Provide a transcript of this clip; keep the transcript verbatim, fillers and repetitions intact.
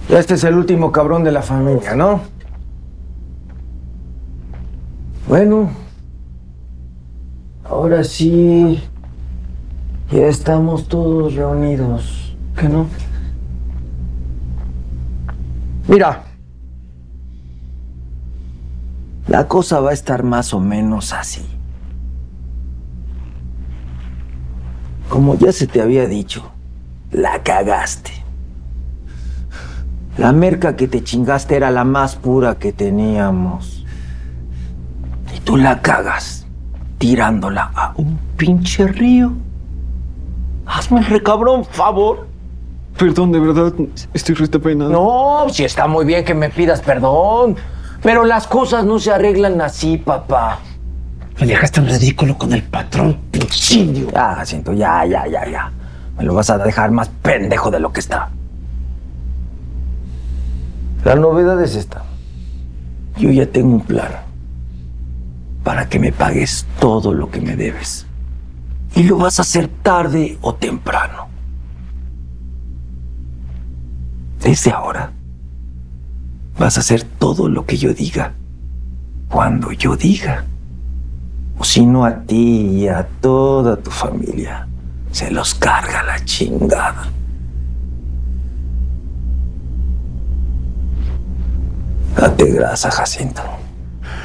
Este es el último cabrón de la familia, ¿no? Bueno, ahora sí, ya estamos todos reunidos, ¿qué no? Mira, la cosa va a estar más o menos así. Como ya se te había dicho, la cagaste. La merca que te chingaste era la más pura que teníamos. Y tú la cagas tirándola a un pinche río. Hazme el recabrón, favor. Perdón, de verdad, estoy retapenado. No, si está muy bien que me pidas perdón. Pero las cosas no se arreglan así, papá. Me dejaste en ridículo con el patrón Pucilio. Ya, Jacinto, ya, ya, ya, ya. Me lo vas a dejar más pendejo de lo que está. La novedad es esta. Yo ya tengo un plan para que me pagues todo lo que me debes. Y lo vas a hacer tarde o temprano. Desde ahora, vas a hacer todo lo que yo diga, cuando yo diga. O si no, a ti y a toda tu familia se los carga la chingada. Date grasa, Jacinto.